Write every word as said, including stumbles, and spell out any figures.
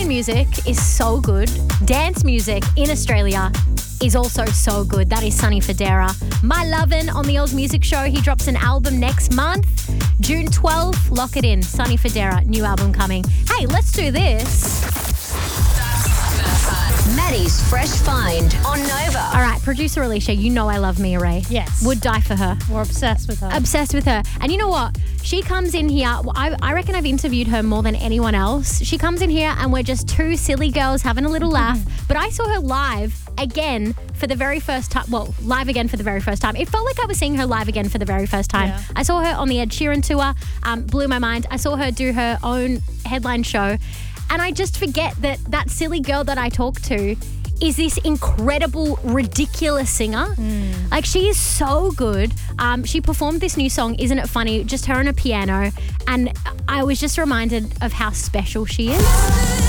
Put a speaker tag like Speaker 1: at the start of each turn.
Speaker 1: Australian music is so good. Dance music in Australia is also so good. That is Sonny Fodera. My Lovin' on the Oz Music Show. He drops an album next month. June twelfth, lock it in. Sonny Fodera, new album coming. Hey, let's do this.
Speaker 2: Maddie's Fresh Find on Nova.
Speaker 1: All right, producer Alicia, you know I love Mia Ray.
Speaker 3: Yes.
Speaker 1: Would die for her.
Speaker 3: We're obsessed with her.
Speaker 1: Obsessed with her. And you know what? She comes in here, I, I reckon I've interviewed her more than anyone else. She comes in here and we're just two silly girls having a little laugh. But I saw her live again for the very first time. Well, live again for the very first time. It felt like I was seeing her live again for the very first time.
Speaker 3: Yeah.
Speaker 1: I saw her on the Ed Sheeran tour, um, blew my mind. I saw her do her own headline show. And I just forget that that silly girl that I talked to is this incredible, ridiculous singer. Mm. Like, she is so good. Um, she performed this new song, Isn't It Funny? Just her on a piano. And I was just reminded of how special she is.